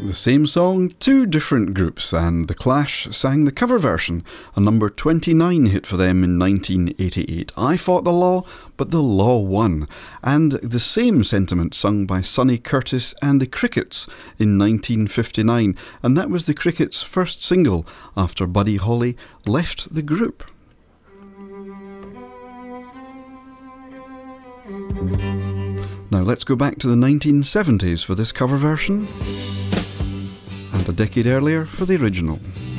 The same song, two different groups, and The Clash sang the cover version, a number 29 hit for them in 1988. I Fought the Law, but the law won. And the same sentiment sung by Sonny Curtis and the Crickets in 1959, and that was the Crickets' first single after Buddy Holly left the group. Now let's go back to the 1970s for this cover version, and a decade earlier for the original.